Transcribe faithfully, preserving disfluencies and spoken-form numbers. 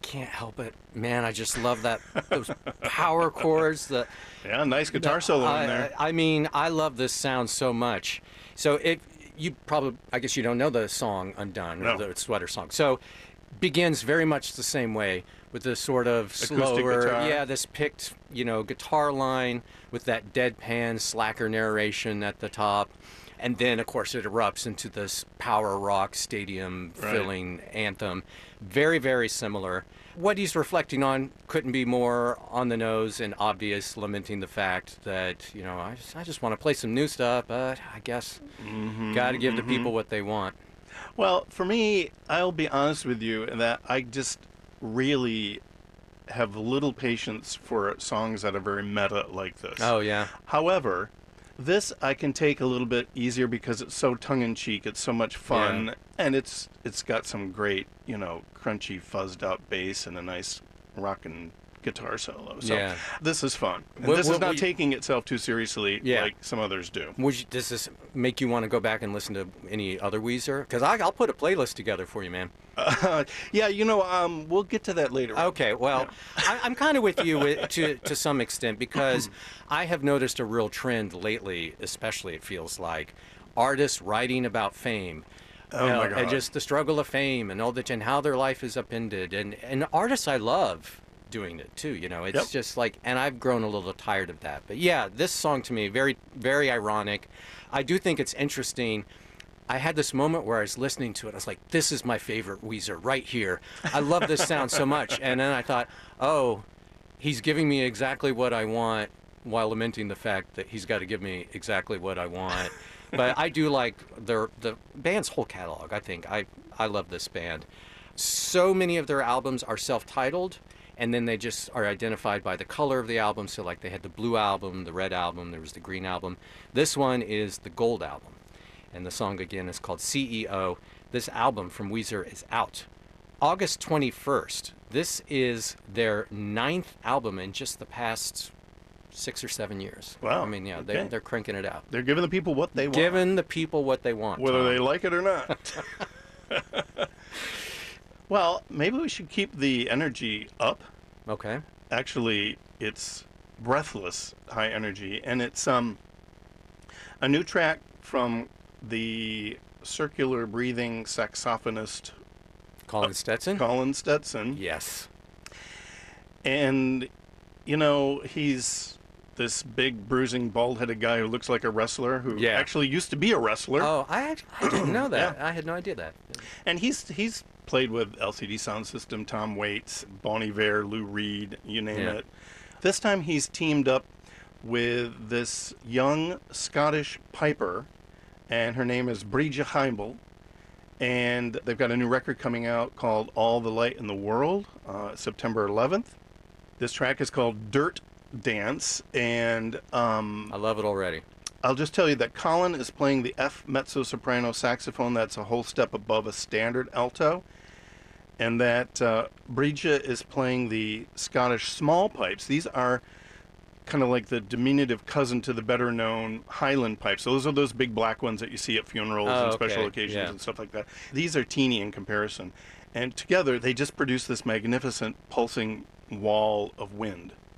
can't help it, man. I just love that those power chords. The Yeah, nice guitar the- solo I, in there. I mean, I love this sound so much. So it, you probably, I guess you don't know the song Undone, or No. the Sweater song. So begins very much the same way with this sort of Acoustic slower, guitar. yeah, this picked, you know, guitar line with that deadpan slacker narration at the top. And then, of course, it erupts into this power rock stadium filling anthem. Very, very similar. What he's reflecting on couldn't be more on the nose and obvious, lamenting the fact that, you know, I just, I just want to play some new stuff, but I guess Mm-hmm, got to give mm-hmm. the people what they want. Well, for me, I'll be honest with you that I just really have little patience for songs that are very meta like this. Oh, yeah. However, this I can take a little bit easier because it's so tongue-in-cheek. It's so much fun, Yeah. and it's it's got some great, you know, crunchy, fuzzed-out bass and a nice rockin' guitar solo. So Yeah. this is fun. And What- this what is not would you- taking itself too seriously Yeah. like some others do. Would you, does this make you want to go back and listen to any other Weezer? Because I'll put a playlist together for you, man. Uh, yeah, you know, um, we'll get to that later. Okay, well, I, I'm kind of with you with, to to some extent because I have noticed a real trend lately, especially it feels like artists writing about fame. Oh, you know, my God. And just the struggle of fame and all that, and how their life is upended, and and artists I love doing it too. You know, it's Yep. just like, and I've grown a little tired of that. But yeah, this song to me very very ironic. I do think it's interesting. I had this moment where I was listening to it. I was like, this is my favorite Weezer right here. I love this sound so much. And then I thought, oh, he's giving me exactly what I want while lamenting the fact that he's got to give me exactly what I want. But I do like their the band's whole catalog. I think I, I love this band. So many of their albums are self-titled, and then they just are identified by the color of the album. So like they had the blue album, the red album, there was the green album. This one is the gold album. And the song, again, is called C E O. This album from Weezer is out August twenty-first. This is their ninth album in just the past six or seven years. Wow. I mean, yeah, Okay. they, they're cranking it out. They're giving the people what they want. Giving the people what they want. whether Tom. they like it or not. Well, maybe we should keep the energy up. Okay. Actually, it's breathless high energy, and it's um a new track from the circular breathing saxophonist Colin Stetson? Colin Stetson. Yes. And, you know, he's this big, bruising, bald-headed guy who looks like a wrestler who Yeah. actually used to be a wrestler. Oh, I, act- I didn't know that. Yeah. I had no idea that. And he's he's played with L C D Sound System, Tom Waits, Bon Iver, Lou Reed, you name Yeah. it. This time he's teamed up with this young Scottish piper, and her name is Bridget Heimel. And they've got a new record coming out called All the Light in the World, uh, September eleventh. This track is called Dirt Dance, and um, I love it already. I'll just tell you that Colin is playing the F mezzo-soprano saxophone. That's a whole step above a standard alto. And that uh, Bridget is playing the Scottish small pipes. These are kind of like the diminutive cousin to the better-known Highland pipes. So those are those big black ones that you see at funerals Oh, and special okay. occasions Yeah. and stuff like that. These are teeny in comparison. And together, they just produce this magnificent pulsing wall of wind.